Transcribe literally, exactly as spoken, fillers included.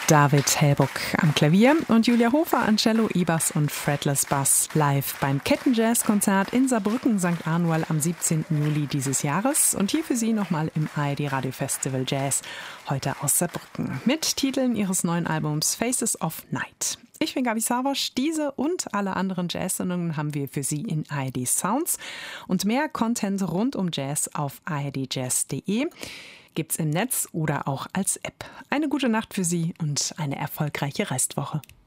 David Hellbock am Klavier und Julia Hofer an Cello, E-Bass und Fretless Bass live beim Kettenjazz-Konzert in Saarbrücken Sankt Anual am siebzehnten Juli dieses Jahres. Und hier für Sie nochmal im A R D Radio Festival Jazz, heute aus Saarbrücken, mit Titeln ihres neuen Albums Faces of Night. Ich bin Gabi Savosch. Diese und alle anderen Jazz-Sendungen haben wir für Sie in A R D Sounds. Und mehr Content rund um Jazz auf a r d jazz punkt d e gibt's im Netz oder auch als App. Eine gute Nacht für Sie und eine erfolgreiche Restwoche.